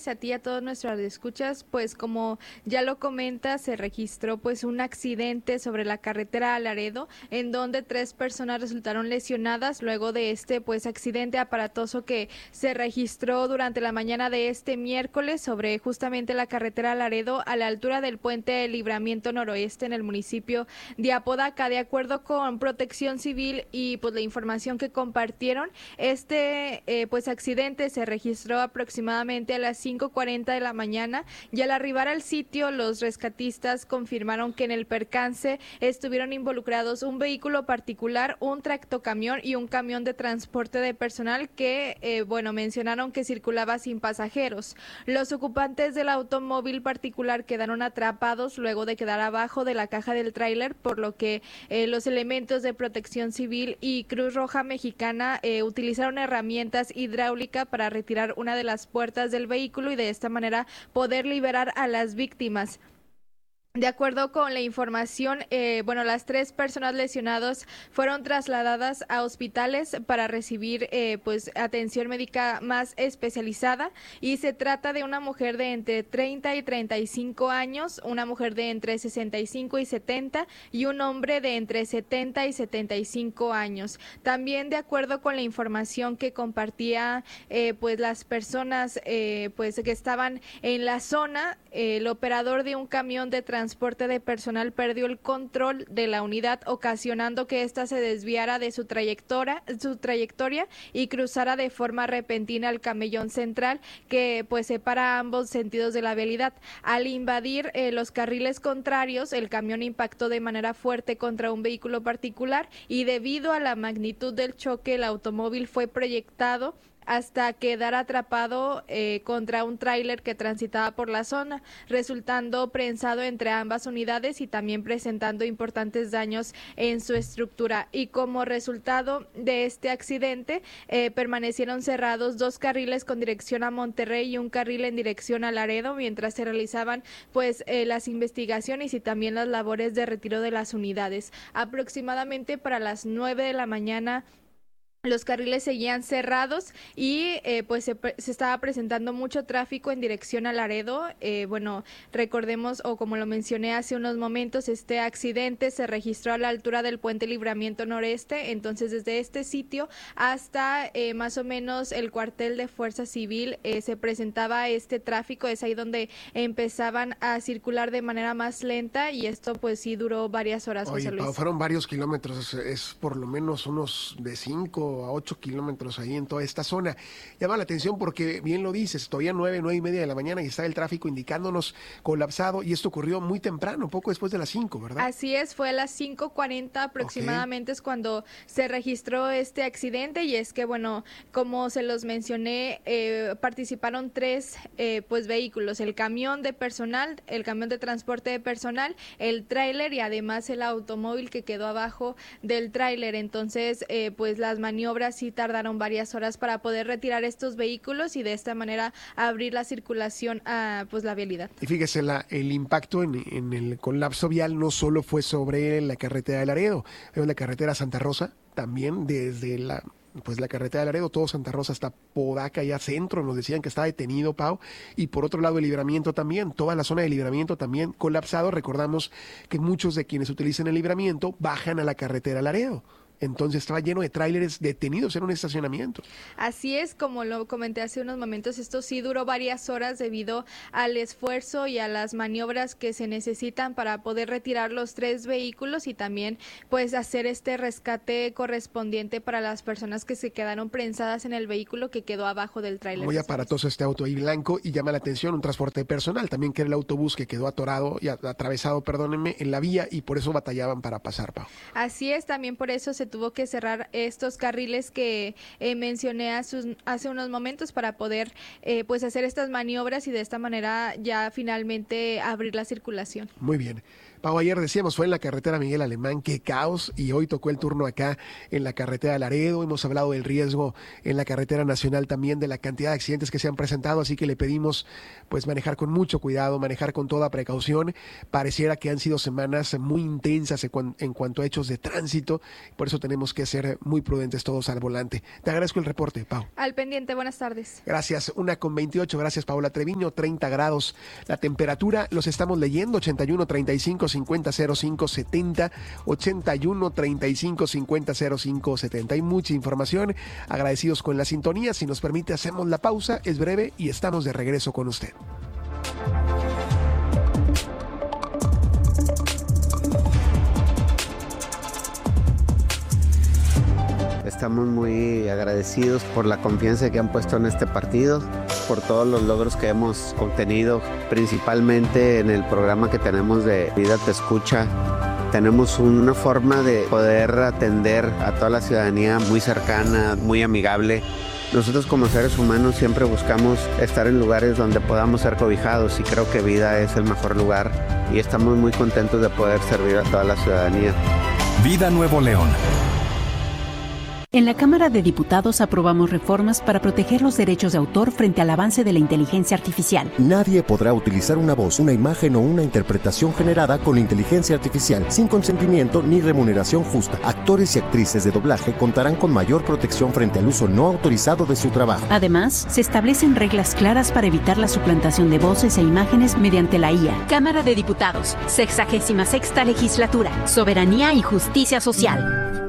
tardes a ti y a todos nuestros escuchas. Pues como ya lo comenta, se registró pues un accidente sobre la carretera a Laredo, en donde 3 personas resultaron lesionadas luego de este pues accidente aparatoso que se registró durante la mañana de este miércoles sobre justamente la carretera a Laredo a la altura del puente de Libramiento Noroeste en el municipio de Apodaca. De acuerdo con Protección Civil y pues la información que compartieron, este pues accidente se registró aproximadamente a las 5:40 de la mañana y al arribar al sitio los rescatistas confirmaron que en el percance estuvieron involucrados un vehículo particular, un tractocamión y un camión de transporte de personal que mencionaron que circulaba sin pasajeros. Los ocupantes del automóvil particular quedaron atrapados luego de quedar abajo de la caja del tráiler, por lo que los elementos de Protección Civil y Cruz Roja Mexicana utilizaron herramientas hidráulicas para retirar una de las puertas del vehículo y de esta manera poder liberar a las víctimas. De acuerdo con la información, las 3 personas lesionadas fueron trasladadas a hospitales para recibir atención médica más especializada, y se trata de una mujer de entre 30 y 35 años, una mujer de entre 65 y 70 y un hombre de entre 70 y 75 años. También de acuerdo con la información que compartía las personas que estaban en la zona, el operador de un camión de transporte de personal perdió el control de la unidad, ocasionando que ésta se desviara de su trayectoria y cruzara de forma repentina el camellón central que pues separa ambos sentidos de la vialidad. Al invadir los carriles contrarios, el camión impactó de manera fuerte contra un vehículo particular y debido a la magnitud del choque, el automóvil fue proyectado hasta quedar atrapado contra un tráiler que transitaba por la zona, resultando prensado entre ambas unidades y también presentando importantes daños en su estructura. Y como resultado de este accidente, permanecieron cerrados 2 carriles con dirección a Monterrey y un carril en dirección a Laredo, mientras se realizaban las investigaciones y también las labores de retiro de las unidades. Aproximadamente para las 9 de la mañana los carriles seguían cerrados y se estaba presentando mucho tráfico en dirección a Laredo. Recordemos, o como lo mencioné hace unos momentos, este accidente se registró a la altura del puente Libramiento Noreste. Entonces, desde este sitio hasta más o menos el cuartel de Fuerza Civil se presentaba este tráfico. Es ahí donde empezaban a circular de manera más lenta, y esto pues sí duró varias horas. Oye, José Luis. Pau, fueron varios kilómetros, es por lo menos unos de 5 a 8 kilómetros ahí en toda esta zona. Llama la atención porque, bien lo dices, todavía 9:30 de la mañana y está el tráfico indicándonos colapsado, y esto ocurrió muy temprano, poco después de las 5, ¿verdad? Así es, fue a las 5:40 aproximadamente, es cuando se registró este accidente. Y es que, como se los mencioné, participaron 3 vehículos: el camión de personal, el camión de transporte de personal, el tráiler y además el automóvil que quedó abajo del tráiler. Entonces, las maniobras sí tardaron varias horas para poder retirar estos vehículos y de esta manera abrir la circulación a la vialidad. Y fíjese, el impacto en el colapso vial no solo fue sobre la carretera de Laredo, la carretera Santa Rosa, también desde la carretera de Laredo, todo Santa Rosa hasta Podaca, ya centro, nos decían que estaba detenido, Pau, y por otro lado el Libramiento también, toda la zona de Libramiento también colapsado. Recordamos que muchos de quienes utilizan el Libramiento bajan a la carretera Laredo. Entonces estaba lleno de tráileres detenidos en un estacionamiento. Así es, como lo comenté hace unos momentos, esto sí duró varias horas debido al esfuerzo y a las maniobras que se necesitan para poder retirar los 3 vehículos y también hacer este rescate correspondiente para las personas que se quedaron prensadas en el vehículo que quedó abajo del tráiler. Muy aparatoso este auto ahí blanco, y llama la atención un transporte personal también, que era el autobús que quedó atorado y atravesado, en la vía, y por eso batallaban para pasar, Pau. Así es, también por eso se tuvo que cerrar estos carriles que mencioné hace unos momentos para poder hacer estas maniobras y de esta manera ya finalmente abrir la circulación. Muy bien. Pau, ayer decíamos, fue en la carretera Miguel Alemán, qué caos, y hoy tocó el turno acá en la carretera de Laredo. Hemos hablado del riesgo en la carretera nacional también, de la cantidad de accidentes que se han presentado, así que le pedimos manejar con mucho cuidado, manejar con toda precaución. Pareciera que han sido semanas muy intensas en cuanto a hechos de tránsito, por eso eso tenemos que ser muy prudentes todos al volante. Te agradezco el reporte, Pau. Al pendiente, buenas tardes. Gracias, 1:28, gracias Paola Treviño, 30 grados la temperatura, los estamos leyendo, 81 35 50 05 70, 81 35 50 05 70. Hay mucha información, agradecidos con la sintonía, si nos permite hacemos la pausa, es breve y estamos de regreso con usted. Estamos muy agradecidos por la confianza que han puesto en este partido, por todos los logros que hemos obtenido, principalmente en el programa que tenemos de Vida Te Escucha. Tenemos una forma de poder atender a toda la ciudadanía muy cercana, muy amigable. Nosotros como seres humanos siempre buscamos estar en lugares donde podamos ser cobijados y creo que Vida es el mejor lugar y estamos muy contentos de poder servir a toda la ciudadanía. Vida Nuevo León. En la Cámara de Diputados aprobamos reformas para proteger los derechos de autor frente al avance de la inteligencia artificial. Nadie podrá utilizar una voz, una imagen o una interpretación generada con inteligencia artificial sin consentimiento ni remuneración justa. Actores y actrices de doblaje contarán con mayor protección frente al uso no autorizado de su trabajo. Además, se establecen reglas claras para evitar la suplantación de voces e imágenes mediante la IA. Cámara de Diputados, 66ª Legislatura, Soberanía y Justicia Social.